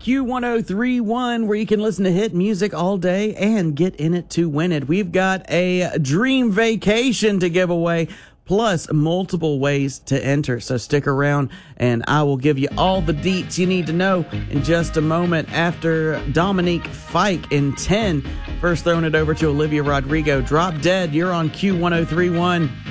Q1031, where you can listen to hit music all day and get in it to win it. We've got a dream vacation to give away, plus multiple ways to enter. So stick around, and I will give you all the deets you need to know in just a moment after Dominique Fike in 10. First, throwing it over to Olivia Rodrigo. Drop Dead, you're on Q1031.